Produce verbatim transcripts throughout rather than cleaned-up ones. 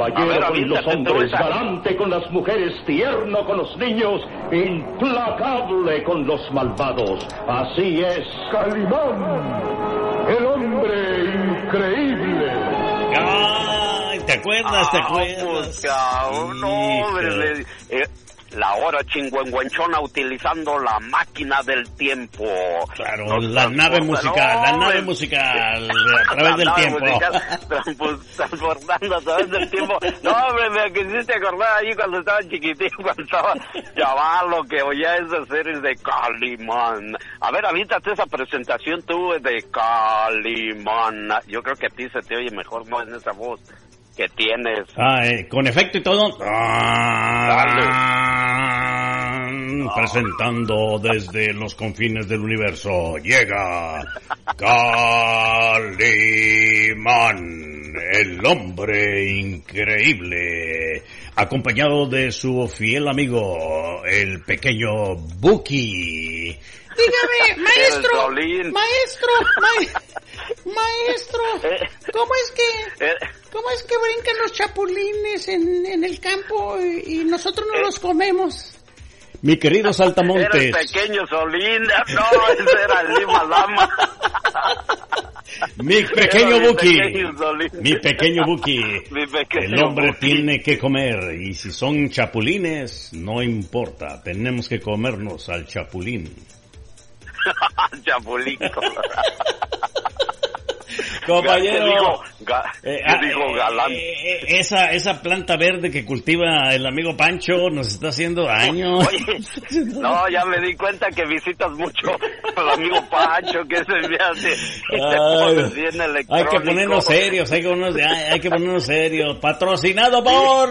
Caballero ver, con los hombres, esa. galante con las mujeres, tierno con los niños, implacable con los malvados. Así es Calimán, el hombre increíble. Ay, ¿te acuerdas? ¿Te acuerdas? Ah, pues, no, hombre, eh, la hora chingüengüenchona utilizando la máquina del tiempo. Claro, Nos la nave musical, no, la nave el... musical, a través del tiempo. Musical, transportando a través del tiempo. No, hombre, me quisiste acordar ahí cuando estaba chiquitín, cuando estaba chavalo, que oía esas series de Calimán. A ver, avítate esa presentación tú de Calimán. Yo creo que a ti se te oye mejor, ¿no? En esa voz que tienes. Ah, eh, con efecto y todo. Ah, presentando desde los confines del universo, llega Calimán, el hombre increíble, acompañado de su fiel amigo, el pequeño Buki. Dígame, maestro, maestro, ma- maestro, ¿cómo es que, cómo es que brincan los chapulines en, en el campo y, y nosotros no los comemos? Mi querido Saltamontes. Era el pequeño Solín, no, ese era el Lima Lama. Mi pequeño mi Buki, pequeño mi pequeño Buki, Mi pequeño el hombre Buki. tiene que comer y si son chapulines, no importa, tenemos que comernos al chapulín. Chapulico. Compañero, ¿Qué dijo, ga, eh, ¿qué ah, dijo Galán? eh, eh, esa, esa planta verde que cultiva el amigo Pancho nos está haciendo daño. Oye, no, ya me di cuenta que visitas mucho al amigo Pancho, que se me hace, que te pones bien electrónico. Hay que ponernos serios, hay que ponernos, hay, hay que ponernos serios. Patrocinado por...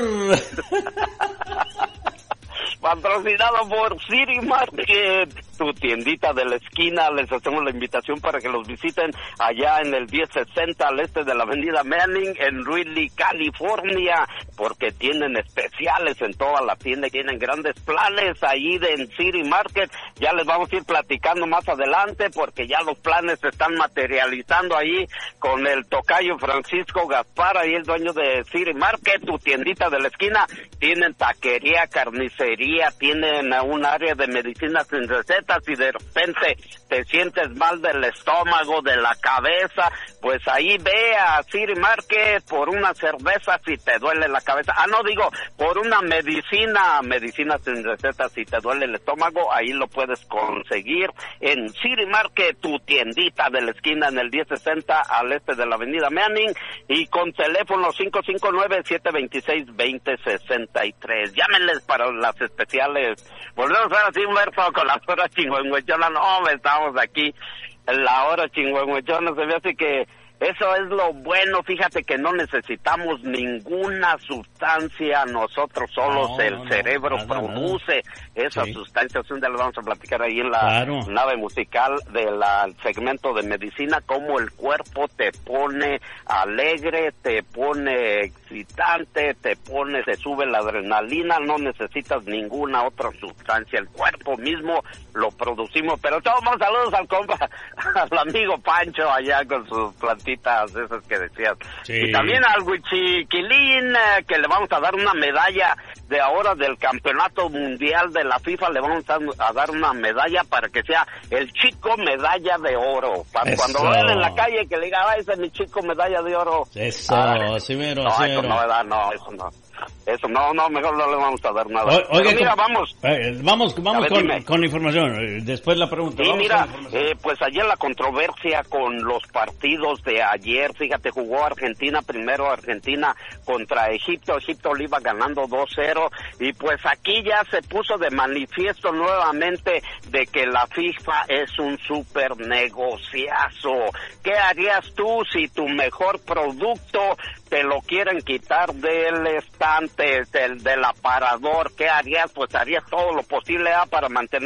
Patrocinado por City Market, tu tiendita de la esquina. Les hacemos la invitación para que los visiten allá en el diez sesenta al este de la avenida Manning, en Greeley, California, porque tienen especiales en toda la tienda, tienen grandes planes ahí de en City Market. Ya les vamos a ir platicando más adelante, porque ya los planes se están materializando ahí con el tocayo Francisco Gaspar, ahí el dueño de City Market, tu tiendita de la esquina. Tienen taquería, carnicería, tienen un área de medicinas sin recetas. Si de repente te sientes mal del estómago, de la cabeza, pues ahí ve a City Market por una cerveza si te duele la cabeza. Ah, no, digo, por una medicina, medicina sin receta si te duele el estómago, ahí lo puedes conseguir en City Market, tu tiendita de la esquina en el diez sesenta al este de la avenida Manning, y con teléfono cinco cinco nueve, siete dos seis, dos cero seis tres. Llámenles para las especiales. Volvemos ahora sí, Humberto, con la hora chingüengüenchona. No, estamos aquí en la hora chingüengüenchona. Se me hace que eso es lo bueno. Fíjate que no necesitamos ninguna sustancia nosotros solos. No, el no, cerebro nada, produce nada. Esas sí. sustancias. Un día les vamos a platicar ahí en la claro. nave musical del segmento de medicina, cómo el cuerpo te pone alegre, te pone excitante, te pone, te sube la adrenalina. No necesitas ninguna otra sustancia, el cuerpo mismo lo producimos. Pero todos saludos al compa, al amigo Pancho allá con sus plantitas esas que decías. Sí. Y también al Huichiquilín, eh, que le vamos a dar una medalla de ahora del campeonato mundial de la FIFA. Le vamos a, a dar una medalla para que sea el chico medalla de oro. Para eso. Cuando lo vean en la calle, que le diga, ah, ese es mi chico medalla de oro. Eso, ah, sí, mero, no, sí, eso mero. no, ¿verdad? No, eso no. Eso, no, no, mejor no le vamos a dar nada. O, oiga, mira, con, vamos. Eh, vamos, vamos ver, con, con información. Después la pregunta. Sí, mira, eh, pues ayer la controversia con los partidos de ayer. Fíjate, jugó Argentina, primero Argentina contra Egipto. Egipto le iba ganando dos cero. Y pues aquí ya se puso de manifiesto nuevamente de que la FIFA es un super negociazo. ¿Qué harías tú si tu mejor producto te lo quieren quitar del estante, del, del aparador? ¿Qué harías? Pues harías todo lo posible ¿eh? para mantener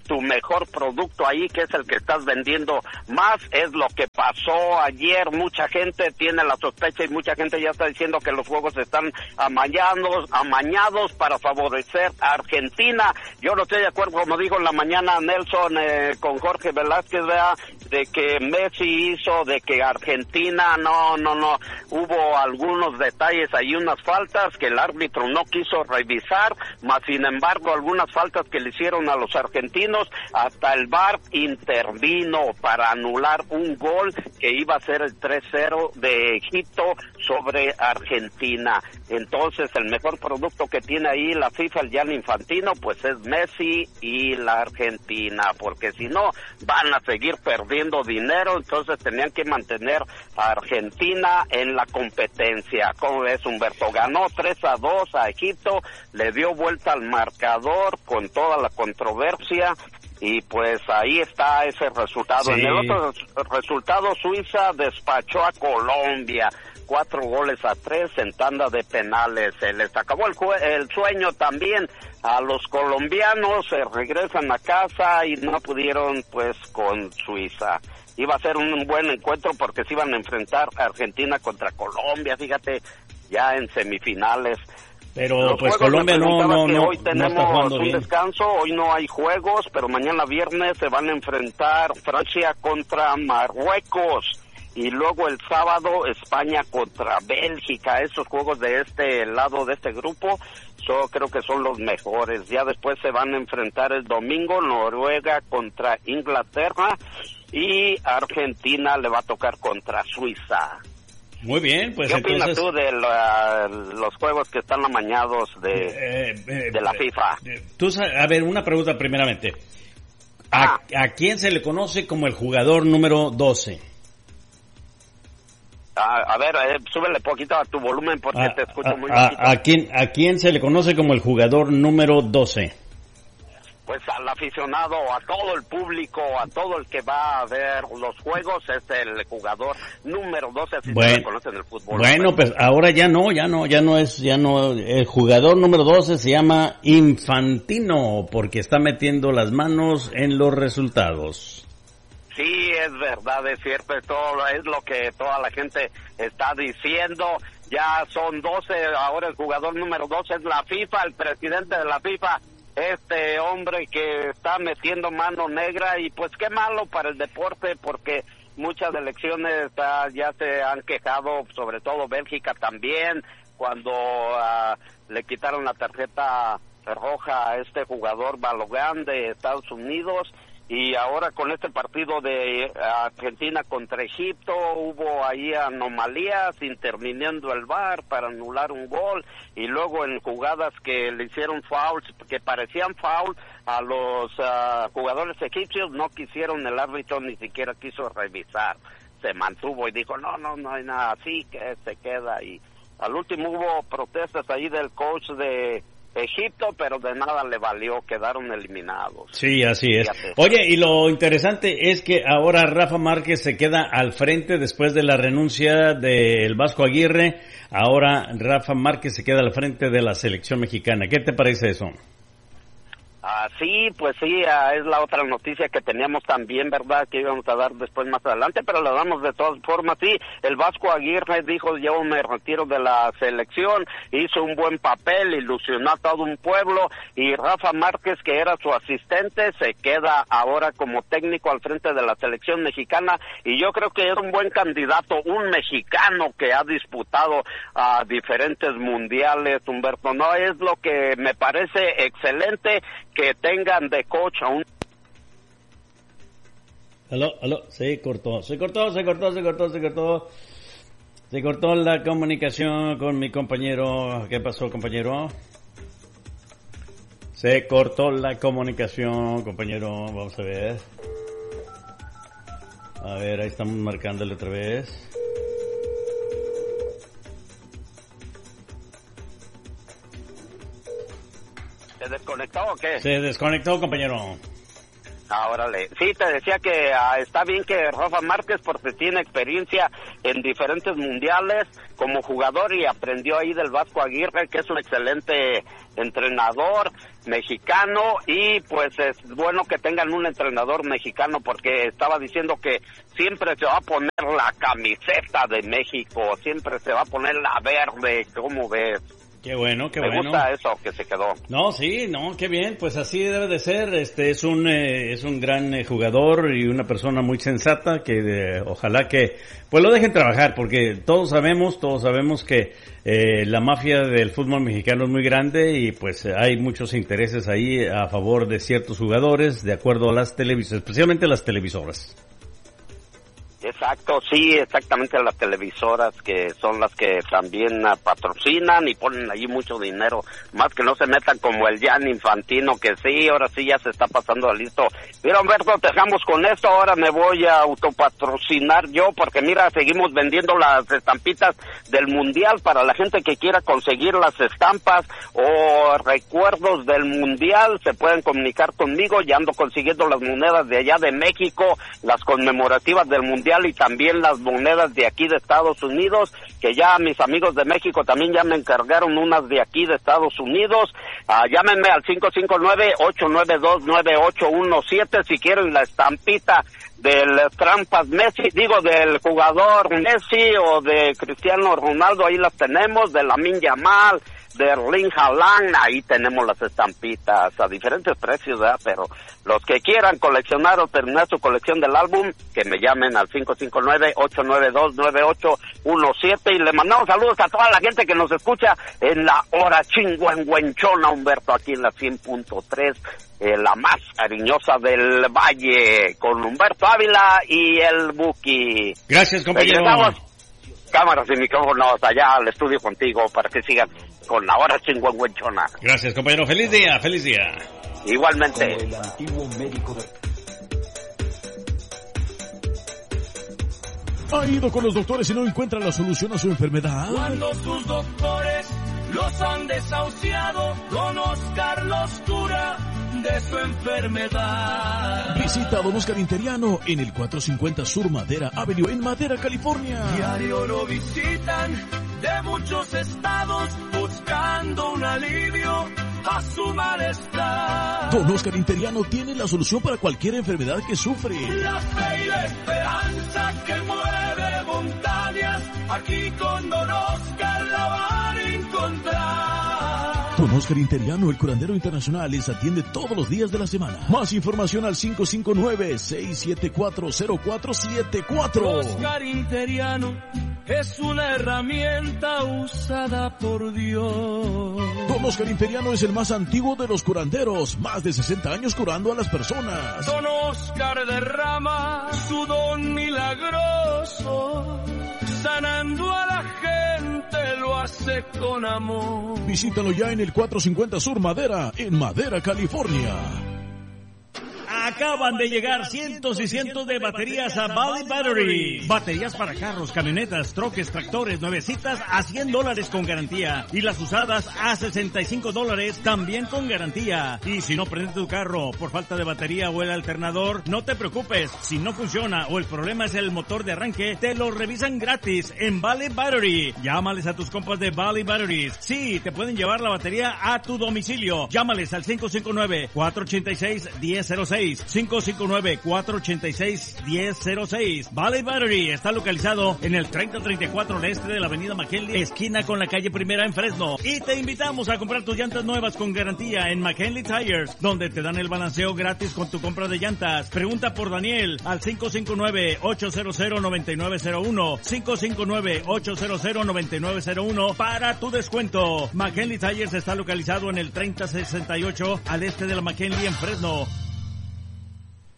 tu mejor producto ahí, que es el que estás vendiendo más. Es lo que pasó ayer. Mucha gente tiene la sospecha y mucha gente ya está diciendo que los juegos están amañados, amañados para favorecer a Argentina. Yo no estoy de acuerdo, como dijo en la mañana Nelson eh, con Jorge Velázquez, ¿verdad?, de que Messi hizo, de que Argentina, no, no, no, hubo algunos detalles ahí, unas faltas que el árbitro no quiso revisar, más sin embargo algunas faltas que le hicieron a los argentinos, hasta el V A R intervino para anular un gol que iba a ser el tres cero de Egipto sobre Argentina. Entonces el mejor producto que tiene ahí la FIFA, el Gianni Infantino, pues es Messi y la Argentina, porque si no van a seguir perdiendo dinero. Entonces tenían que mantener a Argentina en la competencia. ¿Cómo ves, Humberto? Ganó tres a dos a Egipto, le dio vuelta al marcador con toda la controversia, y pues ahí está ese resultado. Sí. En el otro resultado, Suiza despachó a Colombia cuatro goles a tres en tanda de penales. Se les acabó el, el sueño también a los colombianos, se regresan a casa y no pudieron pues con Suiza. Iba a ser un buen encuentro porque se iban a enfrentar a Argentina contra Colombia, fíjate, ya en semifinales. Pero los pues Colombia no, no, no, hoy tenemos no está jugando un bien. Descanso, hoy no hay juegos, pero mañana viernes se van a enfrentar Francia contra Marruecos. Y luego el sábado España contra Bélgica. Esos juegos de este lado de este grupo yo creo que son los mejores. Ya después se van a enfrentar el domingo Noruega contra Inglaterra y Argentina le va a tocar contra Suiza. Muy bien, pues ¿qué entonces... opinas tú de la, los juegos que están amañados de, eh, eh, de la eh, FIFA? Eh, tú, a ver, una pregunta primeramente. ¿A, ah. ¿A quién se le conoce como el jugador número doce? A, a ver, eh, súbele poquito a tu volumen porque a, te escucho a, muy a, bajito. A quién, ¿A quién se le conoce como el jugador número doce? Pues al aficionado, a todo el público, a todo el que va a ver los juegos, es el jugador número doce, así bueno, se le conoce en el fútbol. Bueno, pues ahora ya no, ya no, ya no es, ya no, el jugador número doce se llama Infantino, porque está metiendo las manos en los resultados. Sí, es verdad, es cierto, es, todo, es lo que toda la gente está diciendo. Ya son doce, ahora el jugador número doce es la FIFA, el presidente de la FIFA, este hombre que está metiendo mano negra, y pues qué malo para el deporte, porque muchas elecciones uh, ya se han quejado, sobre todo Bélgica también, cuando uh, le quitaron la tarjeta roja a este jugador Balogun de Estados Unidos. Y ahora con este partido de Argentina contra Egipto hubo ahí anomalías, interviniendo el V A R para anular un gol, y luego en jugadas que le hicieron fouls, que parecían foul a los uh, jugadores egipcios, no quisieron, el árbitro ni siquiera quiso revisar, se mantuvo y dijo no, no, no hay nada, así que se queda. Y al último hubo protestas ahí del coach de Egipto, pero de nada le valió, quedaron eliminados. Sí, así es. Fíjate. Oye, y lo interesante es que ahora Rafa Márquez se queda al frente después de la renuncia del Vasco Aguirre. Ahora Rafa Márquez se queda al frente de la selección mexicana. ¿Qué te parece eso? Ah, sí, pues sí, ah, es la otra noticia que teníamos también, ¿verdad?, que íbamos a dar después más adelante, pero la damos de todas formas. Sí, el Vasco Aguirre dijo, yo me retiro de la selección, hizo un buen papel, ilusionó a todo un pueblo, y Rafa Márquez, que era su asistente, se queda ahora como técnico al frente de la selección mexicana, y yo creo que es un buen candidato, un mexicano que ha disputado a uh, diferentes mundiales, Humberto, no es lo que me parece excelente, que tengan de coach a un... Aló, aló, se cortó, se cortó, se cortó, se cortó, se cortó, se cortó la comunicación con mi compañero. ¿Qué pasó, compañero? Se cortó la comunicación, compañero, vamos a ver. A ver, ahí estamos marcándole otra vez. ¿Se desconectó o qué? Se desconectó, compañero. Ah, órale. Sí, te decía que ah, está bien que Rafa Márquez, porque tiene experiencia en diferentes mundiales como jugador y aprendió ahí del Vasco Aguirre, que es un excelente entrenador mexicano, y pues es bueno que tengan un entrenador mexicano, porque estaba diciendo que siempre se va a poner la camiseta de México, siempre se va a poner la verde. ¿Cómo ves? Qué bueno, qué Me bueno. Me gusta eso que se quedó. No, sí, no, qué bien, pues así debe de ser. Este es un eh, es un gran eh, jugador y una persona muy sensata que eh, ojalá que pues lo dejen trabajar, porque todos sabemos, todos sabemos que eh, la mafia del fútbol mexicano es muy grande y pues hay muchos intereses ahí a favor de ciertos jugadores, de acuerdo a las televisoras, especialmente las televisoras. Exacto, sí, exactamente, las televisoras que son las que también uh, patrocinan y ponen allí mucho dinero, más que no se metan como el Gianni Infantino, que sí, ahora sí ya se está pasando de listo. Mira, Humberto, te dejamos con esto, ahora me voy a autopatrocinar yo, porque mira, seguimos vendiendo las estampitas del Mundial para la gente que quiera conseguir las estampas o recuerdos del Mundial, se pueden comunicar conmigo, ya ando consiguiendo las monedas de allá de México, las conmemorativas del Mundial, y también las monedas de aquí de Estados Unidos, que ya mis amigos de México también ya me encargaron unas de aquí de Estados Unidos. Uh, llámenme al cinco cinco nueve, ocho nueve dos, nueve ocho uno siete si quieren la estampita del Trampas Messi, digo del jugador Messi o de Cristiano Ronaldo, ahí las tenemos, de Lamine Yamal, de Erling Haaland, ahí tenemos las estampitas a diferentes precios, ¿verdad? Pero los que quieran coleccionar o terminar su colección del álbum, que me llamen al cinco cinco nueve, ocho nueve dos, nueve ocho uno siete, y le mandamos saludos a toda la gente que nos escucha en la hora chingüengüenchona, Humberto, aquí en la cien punto tres, eh, la más cariñosa del Valle, con Humberto Ávila y el Buki. Gracias, compañero. Regresamos. Cámaras y micrófonos allá al estudio contigo para que sigan con la hora chingüengüenchona. Gracias, compañero. Feliz día, feliz día. Igualmente. Como el antiguo médico de... ¿Ha ido con los doctores y no encuentra la solución a su enfermedad? Cuando sus doctores los han desahuciado, Don Oscar los cura de su enfermedad. Visita a Don Oscar Interiano en el cuatrocientos cincuenta Sur Madera Avenue en Madera, California. Diario lo visitan de muchos estados buscando un alivio a su malestar. Don Oscar Interiano tiene la solución para cualquier enfermedad que sufre. La fe y la esperanza que mueve montañas, aquí con Don Oscar la van a encontrar. Don Oscar Interiano, el curandero internacional, les atiende todos los días de la semana. Más información al cinco cinco nueve, seis siete cuatro, cero cuatro siete cuatro. Oscar Interiano es una herramienta usada por Dios. Don Oscar Interiano es el más antiguo de los curanderos, más de sesenta años curando a las personas. Don Oscar derrama su don milagroso, sanando a la gente, lo hace con amor. Visítalo ya en el cuatrocientos cincuenta Sur Madera, en Madera, California. Acaban de llegar cientos y cientos de baterías a Valley Battery. Baterías para carros, camionetas, troques, tractores, nuevecitas a cien dólares con garantía. Y las usadas a sesenta y cinco dólares también con garantía. Y si no prende tu carro por falta de batería o el alternador, no te preocupes. Si no funciona o el problema es el motor de arranque, te lo revisan gratis en Valley Battery. Llámales a tus compas de Valley Batteries. Sí, te pueden llevar la batería a tu domicilio. Llámales al cinco cinco nueve, cuatro ocho seis, uno cero cero seis. cinco cinco nueve, cuatro ocho seis, uno cero cero seis. Valley Battery está localizado en el treinta treinta y cuatro al este de la avenida McKinley, esquina con la calle Primera en Fresno. Y te invitamos a comprar tus llantas nuevas con garantía en McKinley Tires, donde te dan el balanceo gratis con tu compra de llantas. Pregunta por Daniel al cinco cinco nueve, ocho cero cero, nueve nueve cero uno, cinco cinco nueve, ocho cero cero, nueve nueve cero uno para tu descuento. McKinley Tires está localizado en el treinta sesenta y ocho al este de la McKinley en Fresno.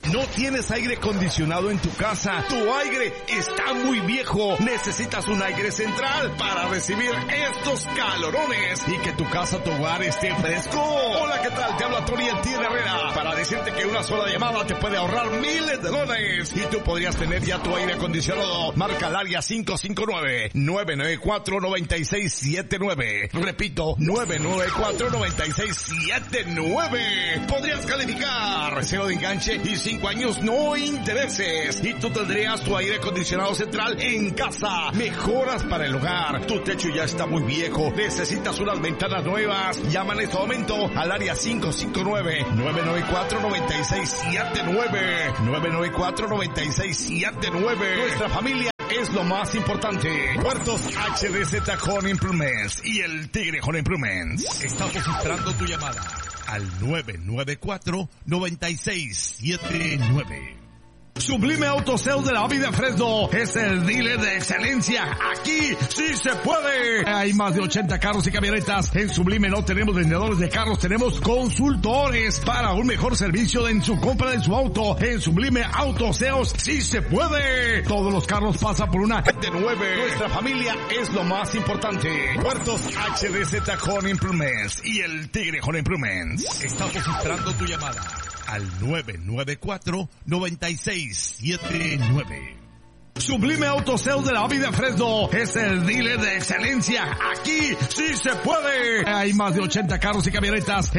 ¿No tienes aire acondicionado en tu casa? ¿Tu aire está muy viejo? ¿Necesitas un aire central para recibir estos calorones y que tu casa, tu hogar esté fresco? Hola, ¿qué tal? Te habla Tony El Tigre Herrera para decirte que una sola llamada te puede ahorrar miles de dólares y tú podrías tener ya tu aire acondicionado. Marca el área cinco cinco nueve, nueve nueve cuatro, nueve seis siete nueve. Repito, nueve nueve cuatro, nueve seis siete nueve. Podrías calificar cero de enganche y cinco años no intereses. Y tú tendrías tu aire acondicionado central en casa. Mejoras para el hogar. Tu techo ya está muy viejo. Necesitas unas ventanas nuevas. Llama en este momento al área cinco cinco nueve, nueve nueve cuatro, nueve seis siete nueve. nueve nueve cuatro, nueve seis siete nueve. Nuestra familia es lo más importante. Puertos H D Z Home Improvements y el Tigre Home Improvements. Estamos esperando tu llamada al nueve nueve cuatro, nueve seis siete nueve. Sublime Auto Sales de la Vida Fresno es el dealer de excelencia. Aquí sí se puede. Hay más de ochenta carros y camionetas. En Sublime no tenemos vendedores de carros, tenemos consultores para un mejor servicio en su compra de su auto. En Sublime Auto Sales sí se puede. Todos los carros pasan por una gente nueve. Nuestra familia es lo más importante. Puertos H D Z Home Improvements y el Tigre Home Improvements. Estamos esperando tu llamada al nueve nueve cuatro, nueve seis siete nueve. Sublime Auto Sales de la Vida Fresno es el dealer de excelencia. Aquí sí se puede. Hay más de ochenta carros y camionetas.